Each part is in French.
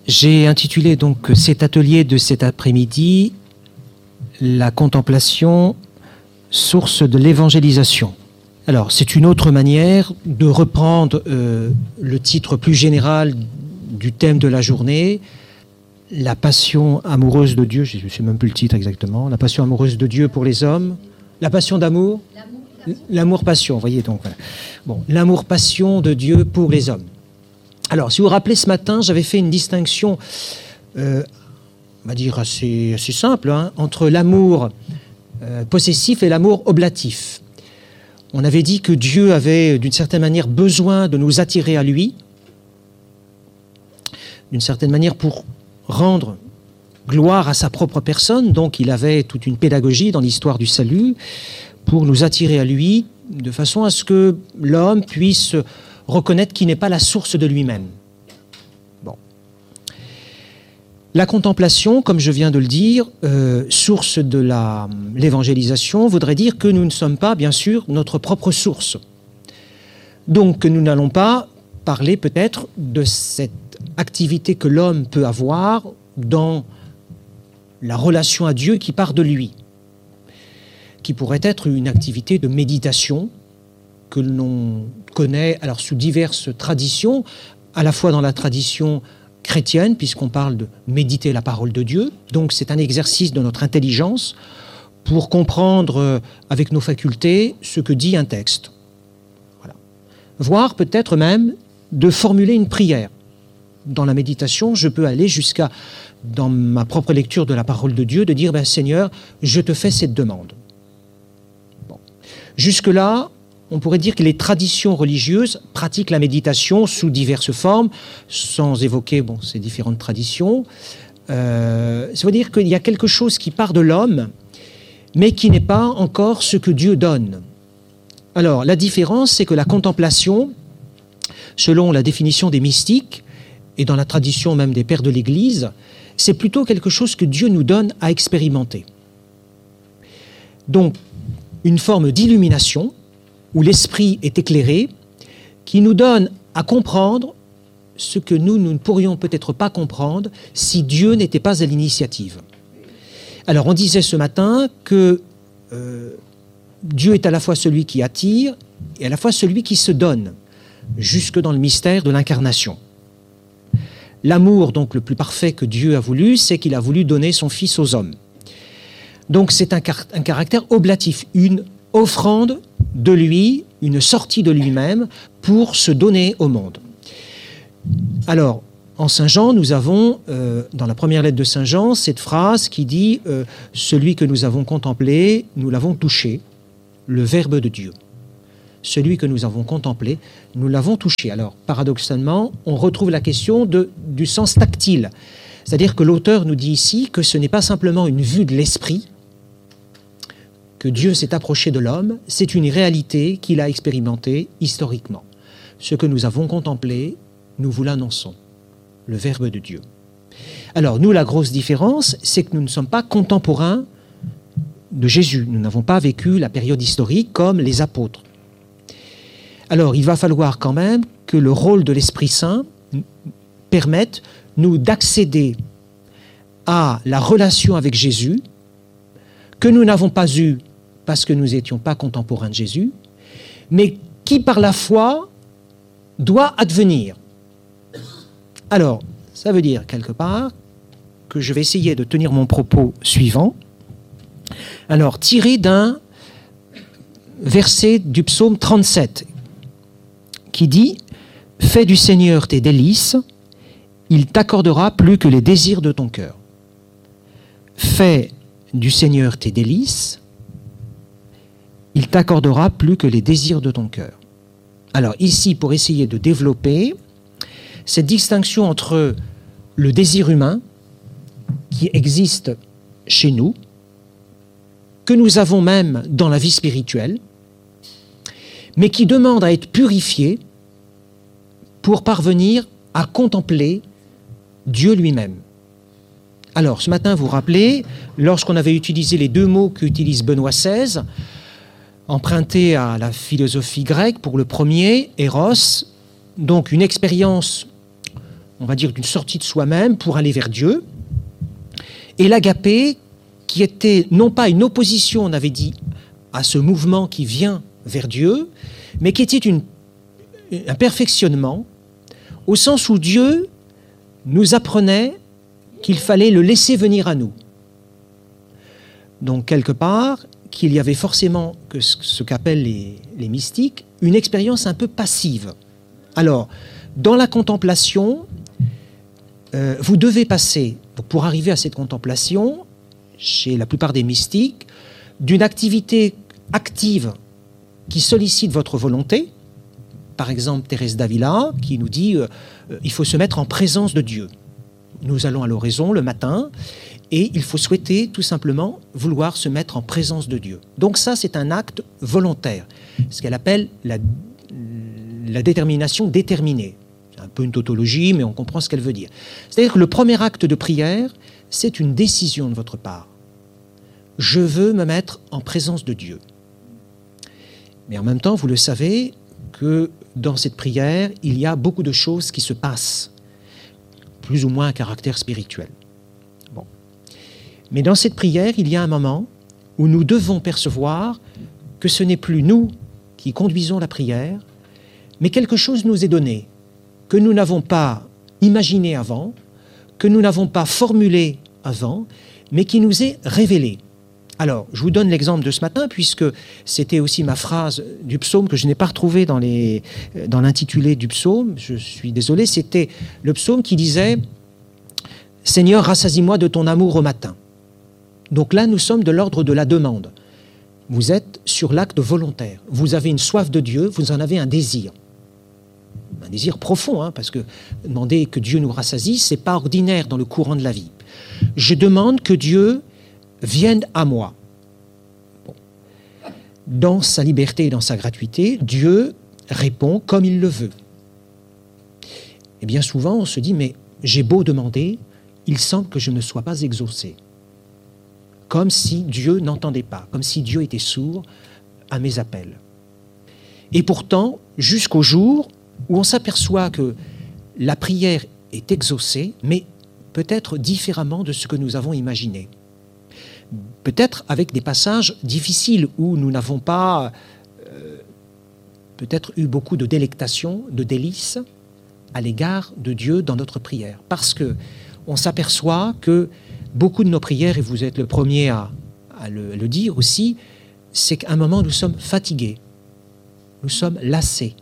J'ai intitulé donc cet atelier de cet après-midi « La contemplation, source de l'évangélisation ». Alors, c'est une autre manière de reprendre le titre plus général du thème de la journée, la passion amoureuse de Dieu, je ne sais même plus le titre exactement, la passion amoureuse de Dieu pour les hommes, la passion d'amour, l'amour-passion, vous voyez donc. Voilà. Bon, l'amour-passion de Dieu pour les hommes. Alors, si vous vous rappelez, ce matin, j'avais fait une distinction, on va dire assez simple, entre l'amour possessif et l'amour oblatif. On avait dit que Dieu avait, d'une certaine manière, besoin de nous attirer à lui, d'une certaine manière pour rendre gloire à sa propre personne. Donc, il avait toute une pédagogie dans l'histoire du salut pour nous attirer à lui, de façon à ce que l'homme puisse reconnaître qu'il n'est pas la source de lui-même. Bon. La contemplation, comme je viens de le dire, source de l'évangélisation, voudrait dire que nous ne sommes pas, bien sûr, notre propre source. Donc que nous n'allons pas parler peut-être de cette activité que l'homme peut avoir dans la relation à Dieu qui part de lui, qui pourrait être une activité de méditation que l'on connaît alors sous diverses traditions, à la fois dans la tradition chrétienne, puisqu'on parle de méditer la parole de Dieu. Donc c'est un exercice de notre intelligence pour comprendre avec nos facultés ce que dit un texte. Voilà. Voire peut-être même de formuler une prière. Dans la méditation, je peux aller jusqu'à, dans ma propre lecture de la parole de Dieu, de dire « Seigneur, je te fais cette demande ». Bon. Jusque-là, on pourrait dire que les traditions religieuses pratiquent la méditation sous diverses formes, sans évoquer ces différentes traditions. Ça veut dire qu'il y a quelque chose qui part de l'homme, mais qui n'est pas encore ce que Dieu donne. Alors, la différence, c'est que la contemplation, selon la définition des mystiques, et dans la tradition même des pères de l'Église, c'est plutôt quelque chose que Dieu nous donne à expérimenter. Donc, une forme d'illumination, où l'esprit est éclairé, qui nous donne à comprendre ce que nous ne pourrions peut-être pas comprendre si Dieu n'était pas à l'initiative. Alors, on disait ce matin que Dieu est à la fois celui qui attire et à la fois celui qui se donne, jusque dans le mystère de l'incarnation. L'amour, donc, le plus parfait que Dieu a voulu, c'est qu'il a voulu donner son Fils aux hommes. Donc, c'est un caractère oblatif, une offrande de lui, une sortie de lui-même pour se donner au monde. Alors, en Saint Jean, nous avons, dans la première lettre de Saint Jean, cette phrase qui dit « Celui que nous avons contemplé, nous l'avons touché, le Verbe de Dieu. » Celui que nous avons contemplé, nous l'avons touché. Alors, paradoxalement, on retrouve la question du sens tactile. C'est-à-dire que l'auteur nous dit ici que ce n'est pas simplement une vue de l'esprit, que Dieu s'est approché de l'homme, c'est une réalité qu'il a expérimentée historiquement. Ce que nous avons contemplé, nous vous l'annonçons, le Verbe de Dieu. Alors, nous, la grosse différence, c'est que nous ne sommes pas contemporains de Jésus. Nous n'avons pas vécu la période historique comme les apôtres. Alors, il va falloir quand même que le rôle de l'Esprit Saint permette nous d'accéder à la relation avec Jésus, que nous n'avons pas eue parce que nous n'étions pas contemporains de Jésus, mais qui, par la foi, doit advenir. Alors, ça veut dire, quelque part, que je vais essayer de tenir mon propos suivant. Alors, tiré d'un verset du psaume 37, qui dit « Fais du Seigneur tes délices, il t'accordera plus que les désirs de ton cœur. » Fais du Seigneur tes délices, il t'accordera plus que les désirs de ton cœur. Alors ici, pour essayer de développer cette distinction entre le désir humain qui existe chez nous, que nous avons même dans la vie spirituelle, mais qui demande à être purifié pour parvenir à contempler Dieu lui-même. Alors, ce matin, vous vous rappelez, lorsqu'on avait utilisé les deux mots qu'utilise Benoît XVI, empruntés à la philosophie grecque, pour le premier, Eros, donc une expérience on va dire, d'une sortie de soi-même pour aller vers Dieu. Et l'agapé, qui était non pas une opposition, on avait dit, à ce mouvement qui vient vers Dieu, mais qui était un perfectionnement, au sens où Dieu nous apprenait qu'il fallait le laisser venir à nous. Donc, quelque part, qu'il y avait forcément, ce qu'appellent les mystiques, une expérience un peu passive. Alors, dans la contemplation, vous devez passer, pour arriver à cette contemplation, chez la plupart des mystiques, d'une activité active qui sollicite votre volonté. Par exemple, Thérèse d'Avila, qui nous dit il faut se mettre en présence de Dieu. Nous allons à l'oraison le matin, et il faut souhaiter tout simplement vouloir se mettre en présence de Dieu. Donc ça, c'est un acte volontaire, ce qu'elle appelle la détermination déterminée. C'est un peu une tautologie, mais on comprend ce qu'elle veut dire. C'est-à-dire que le premier acte de prière, c'est une décision de votre part. Je veux me mettre en présence de Dieu. Mais en même temps, vous le savez, que dans cette prière, il y a beaucoup de choses qui se passent, plus ou moins à caractère spirituel. Bon. Mais dans cette prière, il y a un moment où nous devons percevoir que ce n'est plus nous qui conduisons la prière, mais quelque chose nous est donné, que nous n'avons pas imaginé avant, que nous n'avons pas formulé avant, mais qui nous est révélé. Alors, je vous donne l'exemple de ce matin, puisque c'était aussi ma phrase du psaume que je n'ai pas retrouvée dans l'intitulé du psaume. Je suis désolé, c'était le psaume qui disait « Seigneur, rassasie-moi de ton amour au matin ». Donc là, nous sommes de l'ordre de la demande. Vous êtes sur l'acte volontaire. Vous avez une soif de Dieu, vous en avez un désir profond, parce que demander que Dieu nous rassasie, ce n'est pas ordinaire dans le courant de la vie. Je demande que Dieu vienne à moi. Bon. Dans sa liberté et dans sa gratuité, Dieu répond comme il le veut. Et bien souvent, on se dit, mais j'ai beau demander, il semble que je ne sois pas exaucé. Comme si Dieu n'entendait pas, comme si Dieu était sourd à mes appels. Et pourtant, jusqu'au jour où on s'aperçoit que la prière est exaucée, mais peut-être différemment de ce que nous avons imaginé. Peut-être avec des passages difficiles où nous n'avons pas peut-être eu beaucoup de délectation, de délices à l'égard de Dieu dans notre prière. Parce qu'on s'aperçoit que beaucoup de nos prières, et vous êtes le premier à le dire aussi, c'est qu'à un moment nous sommes fatigués, nous sommes lassés,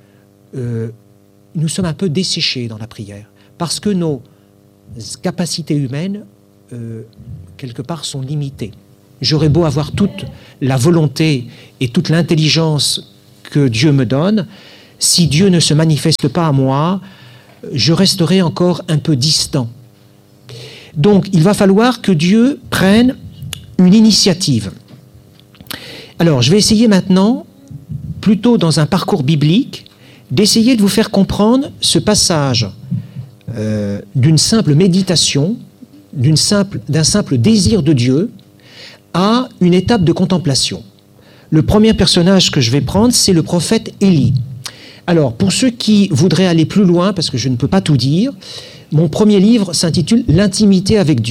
nous sommes un peu desséchés dans la prière, parce que nos capacités humaines, quelque part, sont limitées. J'aurais beau avoir toute la volonté et toute l'intelligence que Dieu me donne, si Dieu ne se manifeste pas à moi, je resterai encore un peu distant. Donc, il va falloir que Dieu prenne une initiative. Alors, je vais essayer maintenant, plutôt dans un parcours biblique, d'essayer de vous faire comprendre ce passage d'une simple méditation, d'un simple désir de Dieu, à une étape de contemplation. Le premier personnage que je vais prendre, c'est le prophète Élie. Alors, pour ceux qui voudraient aller plus loin, parce que je ne peux pas tout dire, mon premier livre s'intitule « L'intimité avec Dieu »,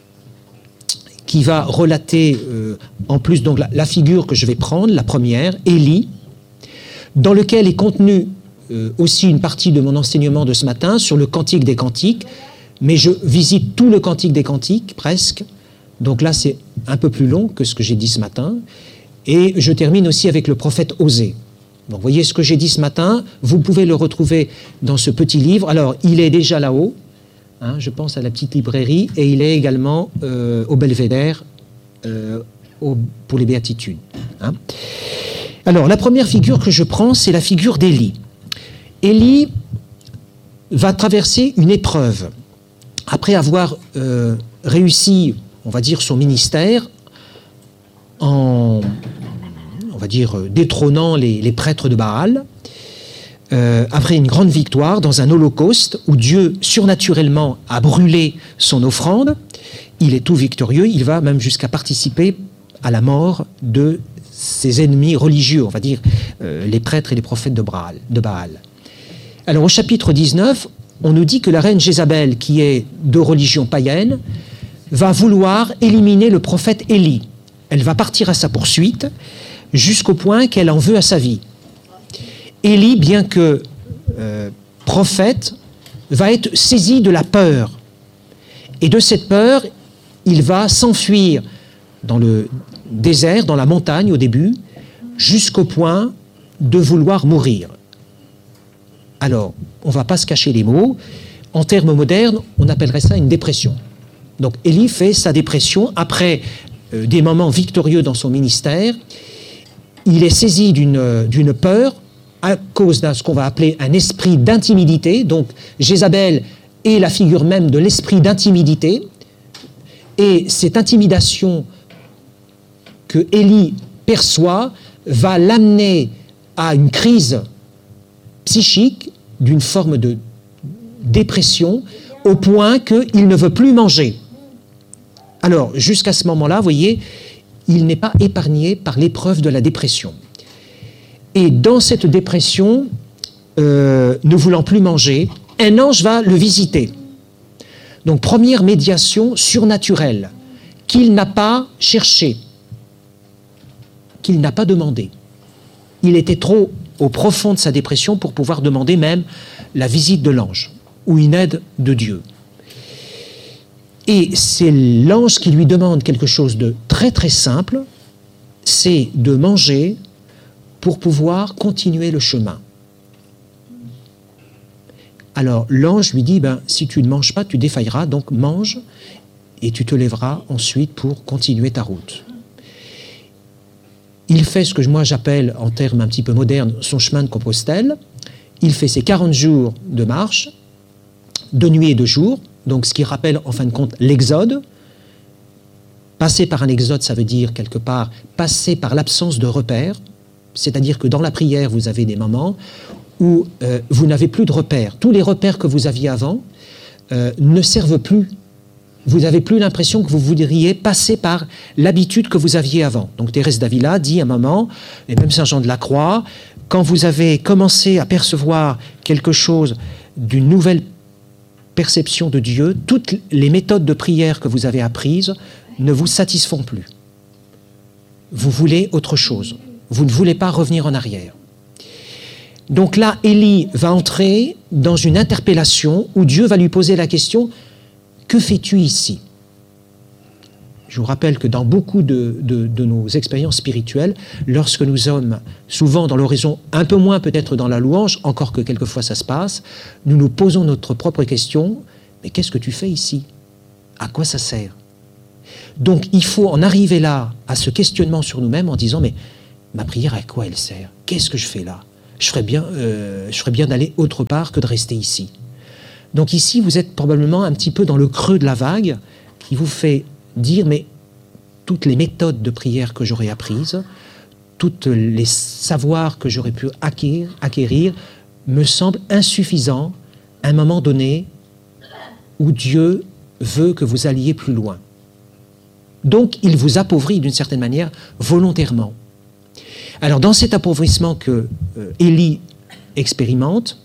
qui va relater, en plus donc la figure que je vais prendre, la première, Élie, dans lequel est contenue aussi une partie de mon enseignement de ce matin sur le Cantique des Cantiques, mais je visite tout le Cantique des Cantiques, presque, donc là c'est un peu plus long que ce que j'ai dit ce matin, et je termine aussi avec le prophète Osée. Donc vous voyez ce que j'ai dit ce matin, vous pouvez le retrouver dans ce petit livre. Alors il est déjà là-haut, je pense à la petite librairie, et il est également au Belvédère pour les béatitudes. Alors la première figure que je prends, c'est la figure d'Élie. Élie va traverser une épreuve. Après avoir réussi, on va dire, son ministère en, on va dire, détrônant les prêtres de Baal, après une grande victoire dans un holocauste où Dieu surnaturellement a brûlé son offrande, il est tout victorieux, il va même jusqu'à participer à la mort de ses ennemis religieux, on va dire les prêtres et les prophètes de Baal. Alors au chapitre 19, on nous dit que la reine Jézabel, qui est de religion païenne, va vouloir éliminer le prophète Élie. Elle va partir à sa poursuite jusqu'au point qu'elle en veut à sa vie. Élie, bien que prophète, va être saisi de la peur. Et de cette peur, il va s'enfuir dans le désert, dans la montagne au début, jusqu'au point de vouloir mourir. Alors, on ne va pas se cacher les mots. En termes modernes, on appellerait ça une dépression. Donc, Élie fait sa dépression après des moments victorieux dans son ministère. Il est saisi d'une peur à cause de ce qu'on va appeler un esprit d'intimidité. Donc, Jézabel est la figure même de l'esprit d'intimidité. Et cette intimidation que Élie perçoit va l'amener à une crise psychique d'une forme de dépression au point qu'il ne veut plus manger. Alors, jusqu'à ce moment-là, vous voyez, il n'est pas épargné par l'épreuve de la dépression. Et dans cette dépression, ne voulant plus manger, un ange va le visiter. Donc, première médiation surnaturelle, qu'il n'a pas cherchée, qu'il n'a pas demandée. Il était trop au profond de sa dépression pour pouvoir demander même la visite de l'ange ou une aide de Dieu. Et c'est l'ange qui lui demande quelque chose de très très simple, c'est de manger pour pouvoir continuer le chemin. Alors l'ange lui dit, si tu ne manges pas, tu défailleras, donc mange et tu te lèveras ensuite pour continuer ta route. Il fait ce que moi j'appelle, en termes un petit peu modernes, son chemin de Compostelle. Il fait ses 40 jours de marche, de nuit et de jour, donc ce qui rappelle en fin de compte l'exode. Passer par un exode, ça veut dire quelque part passer par l'absence de repères, c'est-à-dire que dans la prière, vous avez des moments où vous n'avez plus de repères. Tous les repères que vous aviez avant ne servent plus. Vous n'avez plus l'impression que vous voudriez passer par l'habitude que vous aviez avant. Donc Thérèse d'Avila dit à un moment, et même Saint Jean de la Croix, quand vous avez commencé à percevoir quelque chose d'une nouvelle perception de Dieu, toutes les méthodes de prière que vous avez apprises ne vous satisfont plus. Vous voulez autre chose. Vous ne voulez pas revenir en arrière. Donc là, Élie va entrer dans une interpellation où Dieu va lui poser la question « Que fais-tu ici ?» Je vous rappelle que dans beaucoup de nos expériences spirituelles, lorsque nous sommes souvent dans l'oraison, un peu moins peut-être dans la louange, encore que quelquefois ça se passe, nous nous posons notre propre question « Mais qu'est-ce que tu fais ici? À quoi ça sert ?» Donc il faut en arriver là, à ce questionnement sur nous-mêmes en disant « Mais ma prière, à quoi elle sert? Qu'est-ce que je fais là? Je ferais bien d'aller autre part que de rester ici. » Donc ici, vous êtes probablement un petit peu dans le creux de la vague qui vous fait dire, mais toutes les méthodes de prière que j'aurais apprises, tous les savoirs que j'aurais pu acquérir me semblent insuffisants à un moment donné où Dieu veut que vous alliez plus loin. Donc, il vous appauvrit d'une certaine manière volontairement. Alors, dans cet appauvrissement que Élie expérimente,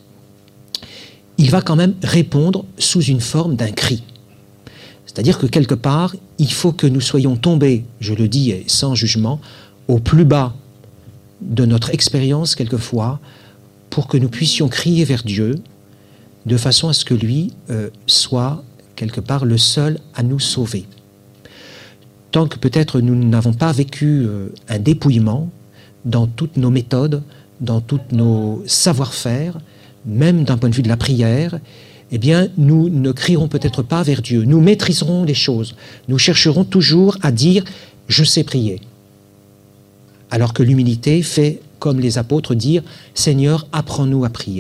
il va quand même répondre sous une forme d'un cri. C'est-à-dire que quelque part, il faut que nous soyons tombés, je le dis sans jugement, au plus bas de notre expérience quelquefois, pour que nous puissions crier vers Dieu, de façon à ce que lui soit quelque part le seul à nous sauver. Tant que peut-être nous n'avons pas vécu un dépouillement dans toutes nos méthodes, dans tous nos savoir-faire, même d'un point de vue de la prière, eh bien, nous ne crierons peut-être pas vers Dieu. Nous maîtriserons les choses. Nous chercherons toujours à dire « je sais prier ». Alors que l'humilité fait, comme les apôtres, dire « Seigneur, apprends-nous à prier ».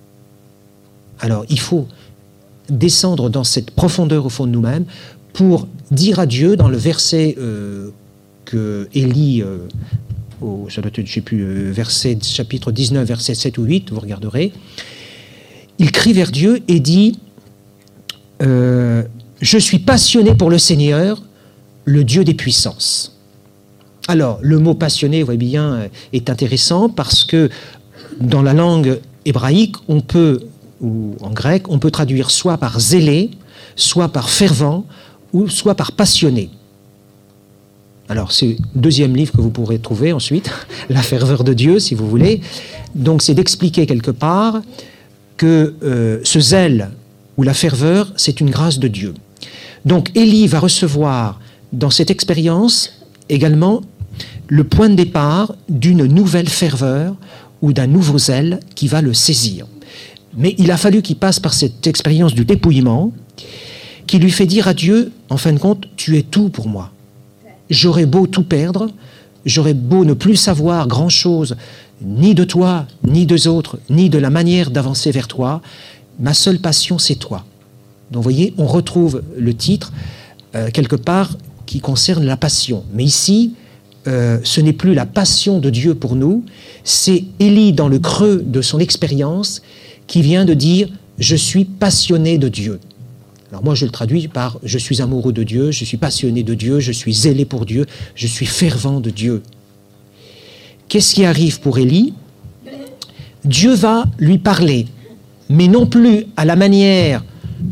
Alors, il faut descendre dans cette profondeur au fond de nous-mêmes pour dire à Dieu, dans le verset que Élie, ça doit être, je sais plus, verset, chapitre 19, verset 7 ou 8, vous regarderez, il crie vers Dieu et dit « Je suis passionné pour le Seigneur, le Dieu des puissances. » Alors, le mot « passionné », vous voyez bien, est intéressant parce que dans la langue hébraïque, on peut ou en grec, on peut traduire soit par zélé, soit par fervent, ou soit par passionné. Alors, c'est le deuxième livre que vous pourrez trouver ensuite, La ferveur de Dieu, si vous voulez. Donc, c'est d'expliquer quelque part que ce zèle ou la ferveur, c'est une grâce de Dieu. Donc, Élie va recevoir dans cette expérience également le point de départ d'une nouvelle ferveur ou d'un nouveau zèle qui va le saisir. Mais il a fallu qu'il passe par cette expérience du dépouillement qui lui fait dire à Dieu, en fin de compte, tu es tout pour moi. J'aurais beau tout perdre, j'aurais beau ne plus savoir grand-chose, ni de toi, ni des autres, ni de la manière d'avancer vers toi, ma seule passion, c'est toi. Donc vous voyez, on retrouve le titre, quelque part, qui concerne la passion. Mais ici, ce n'est plus la passion de Dieu pour nous, c'est Élie dans le creux de son expérience qui vient de dire « Je suis passionné de Dieu ». Alors moi je le traduis par « Je suis amoureux de Dieu, je suis passionné de Dieu, je suis zélé pour Dieu, je suis fervent de Dieu ». Qu'est-ce qui arrive pour Élie ? Dieu va lui parler, mais non plus à la manière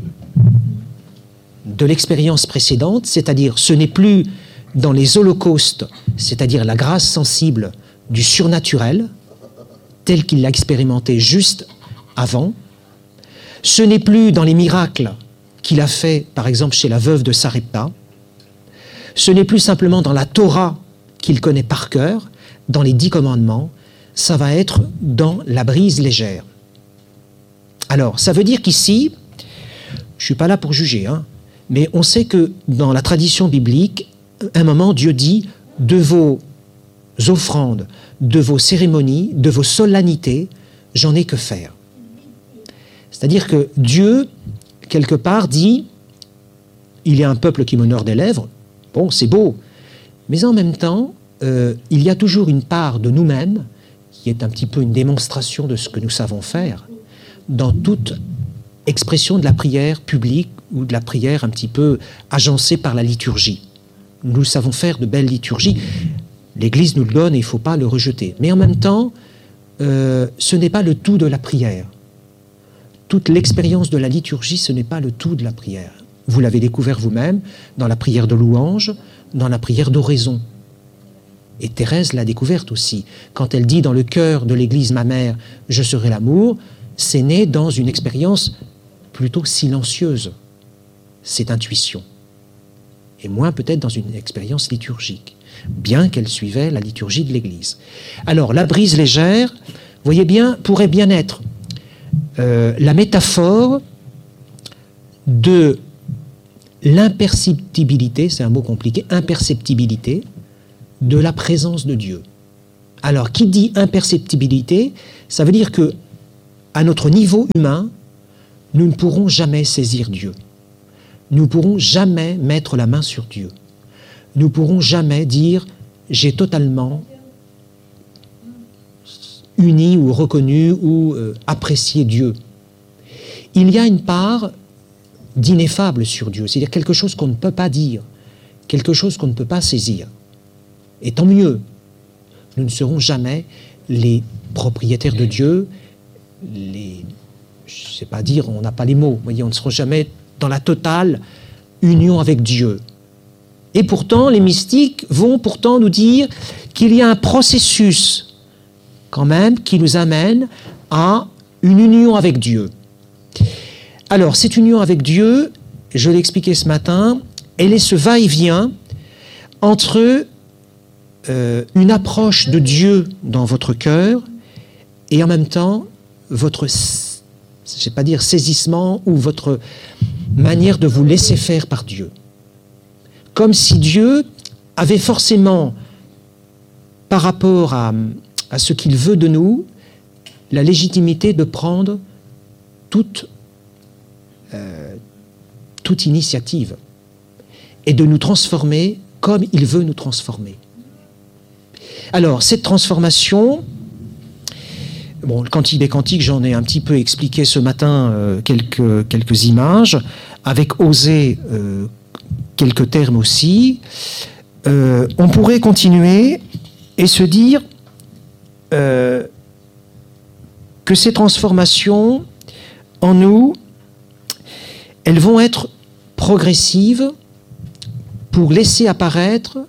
de l'expérience précédente, c'est-à-dire ce n'est plus dans les holocaustes, c'est-à-dire la grâce sensible du surnaturel, tel qu'il l'a expérimenté juste avant. Ce n'est plus dans les miracles qu'il a fait, par exemple, chez la veuve de Sarepta. Ce n'est plus simplement dans la Torah qu'il connaît par cœur, dans les 10 commandements. Ça va être dans la brise légère. Alors, ça veut dire qu'ici, je ne suis pas là pour juger, mais on sait que dans la tradition biblique, à un moment, Dieu dit « de vos offrandes, de vos cérémonies, de vos solennités, j'en ai que faire ». C'est-à-dire que Dieu, quelque part, dit « il y a un peuple qui m'honore des lèvres, bon, c'est beau, mais en même temps, il y a toujours une part de nous-mêmes qui est un petit peu une démonstration de ce que nous savons faire dans toute expression de la prière publique ou de la prière un petit peu agencée par la liturgie. Nous savons faire de belles liturgies. L'Église nous le donne et il ne faut pas le rejeter. Mais en même temps, ce n'est pas le tout de la prière. Toute l'expérience de la liturgie, ce n'est pas le tout de la prière. Vous l'avez découvert vous-même dans la prière de louange, dans la prière d'oraison. Et Thérèse l'a découverte aussi. Quand elle dit dans le cœur de l'Église, ma mère, je serai l'amour, c'est né dans une expérience plutôt silencieuse, cette intuition. Et moins peut-être dans une expérience liturgique, bien qu'elle suivait la liturgie de l'Église. Alors, la brise légère, vous voyez bien, pourrait bien être la métaphore de l'imperceptibilité, c'est un mot compliqué, imperceptibilité de la présence de Dieu. Alors, qui dit imperceptibilité, ça veut dire que, à notre niveau humain, nous ne pourrons jamais saisir Dieu. Nous ne pourrons jamais mettre la main sur Dieu. Nous ne pourrons jamais dire « j'ai totalement uni ou reconnu ou apprécié Dieu ». Il y a une part d'ineffable sur Dieu, c'est-à-dire quelque chose qu'on ne peut pas dire, quelque chose qu'on ne peut pas saisir. Et tant mieux, nous ne serons jamais les propriétaires de Dieu, je ne sais pas dire, on n'a pas les mots, vous voyez, on ne sera jamais dans la totale union avec Dieu. Et pourtant, les mystiques vont pourtant nous dire qu'il y a un processus, quand même, qui nous amène à une union avec Dieu. Alors, cette union avec Dieu, je l'ai expliqué ce matin, elle est ce va-et-vient entre une approche de Dieu dans votre cœur et en même temps votre, je ne sais pas dire saisissement ou votre manière de vous laisser faire par Dieu. Comme si Dieu avait forcément, par rapport à ce qu'il veut de nous, la légitimité de prendre toute initiative et de nous transformer comme il veut nous transformer. Alors, cette transformation, bon, le Cantique des Cantiques, j'en ai un petit peu expliqué ce matin quelques images, avec Osée quelques termes aussi. On pourrait continuer et se dire que ces transformations en nous, elles vont être progressives pour laisser apparaître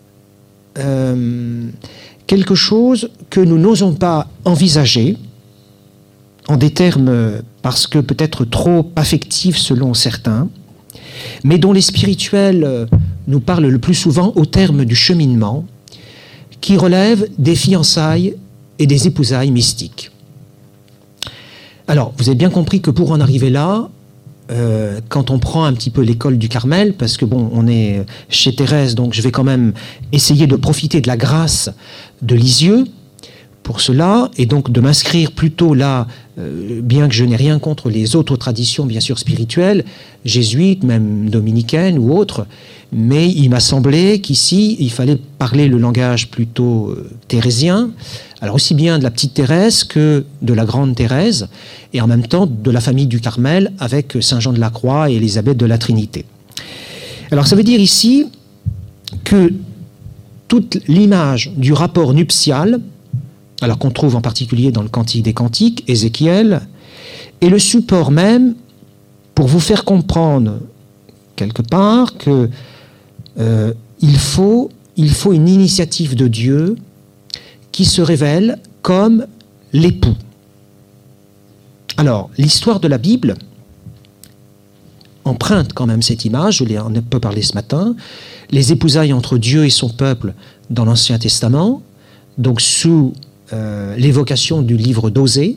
quelque chose que nous n'osons pas envisager, en des termes parce que peut-être trop affectifs selon certains, mais dont les spirituels nous parlent le plus souvent au terme du cheminement, qui relève des fiançailles et des épousailles mystiques. Alors, vous avez bien compris que pour en arriver là, quand on prend un petit peu l'école du Carmel, parce que bon, on est chez Thérèse, donc je vais quand même essayer de profiter de la grâce de Lisieux pour cela, et donc de m'inscrire plutôt là, bien que je n'ai rien contre les autres traditions, bien sûr, spirituelles, jésuites, même dominicaines ou autres, mais il m'a semblé qu'ici, il fallait parler le langage plutôt thérésien, alors aussi bien de la petite Thérèse que de la grande Thérèse, et en même temps de la famille du Carmel avec Saint Jean de la Croix et Élisabeth de la Trinité. Alors ça veut dire ici que toute l'image du rapport nuptial, alors qu'on trouve en particulier dans le Cantique des Cantiques, Ézéchiel, est le support même pour vous faire comprendre quelque part que il faut une initiative de Dieu qui se révèle comme l'époux. Alors, l'histoire de la Bible emprunte quand même cette image, je l'ai un peu parlé ce matin, les épousailles entre Dieu et son peuple dans l'Ancien Testament, donc sous l'évocation du livre d'Osée.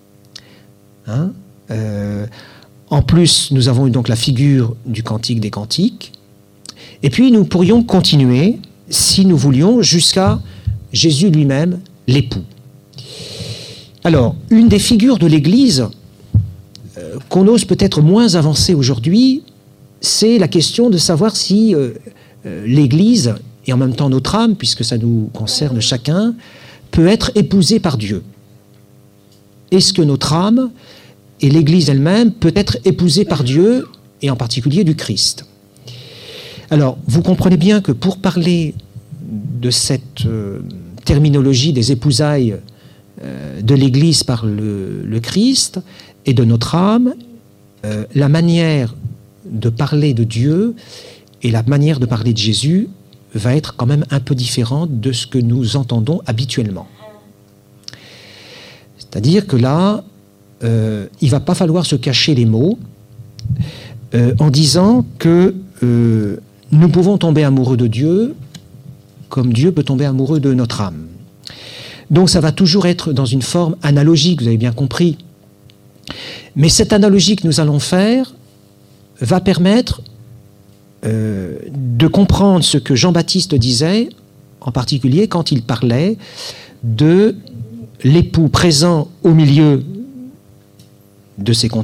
En plus, nous avons eu donc la figure du Cantique des Cantiques. Et puis, nous pourrions continuer, si nous voulions, jusqu'à Jésus lui-même, l'époux. Alors, une des figures de l'Église qu'on ose peut-être moins avancer aujourd'hui, c'est la question de savoir si l'Église, et en même temps notre âme, puisque ça nous concerne chacun, peut être épousée par Dieu. Est-ce que notre âme et l'Église elle-même peut être épousée par Dieu, et en particulier du Christ? Alors, vous comprenez bien que pour parler de cette terminologie des épousailles de l'Église par le Christ et de notre âme, la manière de parler de Dieu et la manière de parler de Jésus va être quand même un peu différente de ce que nous entendons habituellement. C'est-à-dire que là, il ne va pas falloir se cacher les mots en disant que nous pouvons tomber amoureux de Dieu comme Dieu peut tomber amoureux de notre âme. Donc ça va toujours être dans une forme analogique, vous avez bien compris. Mais cette analogie que nous allons faire va permettre de comprendre ce que Jean-Baptiste disait, en particulier quand il parlait de l'époux présent au milieu de ses